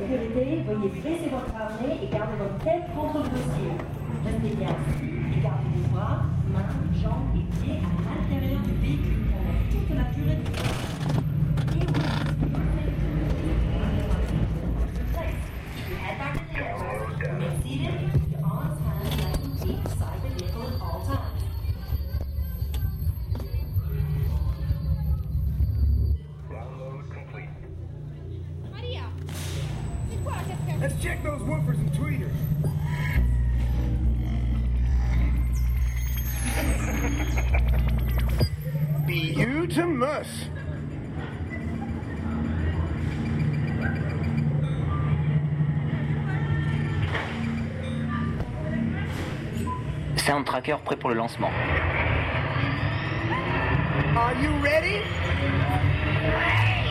sécurité, veuillez baisser votre harnais et garder votre tête contre le dossier. Restez bien assis et gardez les bras, mains, jambes et pieds à l'intérieur du véhicule pendant toute la durée du trajet. Et oui, head back to the aircraft, remain seated, your arms, hands, legs and feet beside the vehicle at all times. Let's check those woofers and tweeters. Be you to mus. Sound Tracker prêt pour le lancement. Are you ready?